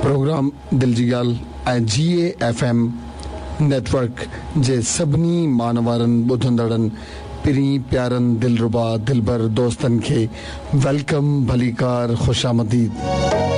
Programme दिल जी ॻाल्हि ऐं GAFM नेटवर्क जे सभिनी मानवारनि ॿुधंदड़नि पिरी प्यारनि दिलरुबा दिलबर दोस्तनि खे वेलकम भलीकार ख़ुशामदीद।